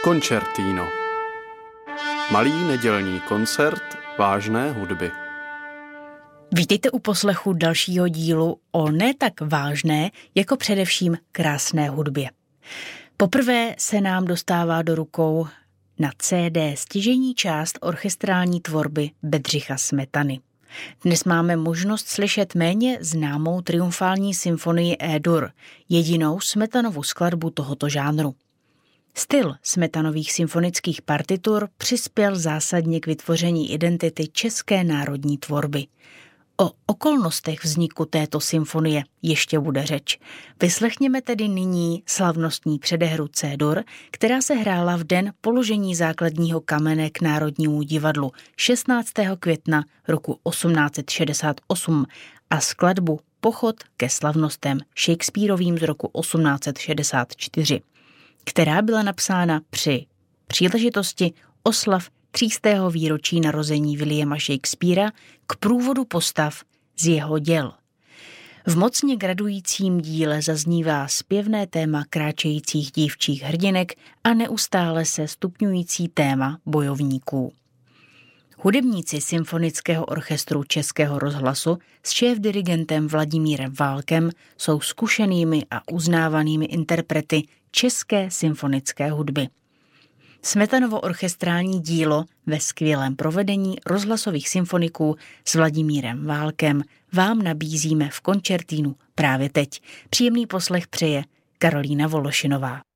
Koncertino. Malý nedělní koncert vážné hudby. Vítejte u poslechu dalšího dílu o ne tak vážné, jako především krásné hudbě. Poprvé se nám dostává do rukou na CD stěžejní část orchestrální tvorby Bedřicha Smetany. Dnes máme možnost slyšet méně známou triumfální symfonii E-dur, jedinou Smetanovu skladbu tohoto žánru. Styl Smetanových symfonických partitur přispěl zásadně k vytvoření identity české národní tvorby. O okolnostech vzniku této symfonie ještě bude řeč. Vyslechněme tedy nyní slavnostní předehru C-dur, která se hrála v den položení základního kamene k Národnímu divadlu 16. května roku 1868 a skladbu Pochod ke slavnostem Shakespearovým z roku 1864, která byla napsána při příležitosti oslav 300. výročí narození Williama Shakespeara k průvodu postav z jeho děl. V mocně gradujícím díle zaznívá zpěvné téma kráčejících dívčích hrdinek a neustále se stupňující téma bojovníků. Hudebníci Symfonického orchestru Českého rozhlasu s šéfdirigentem Vladimírem Válkem jsou zkušenými a uznávanými interprety české symfonické hudby. Smetanovo orchestrální dílo ve skvělém provedení rozhlasových symfoniků s Vladimírem Válkem vám nabízíme v koncertínu právě teď. Příjemný poslech přeje Karolína Vološinová.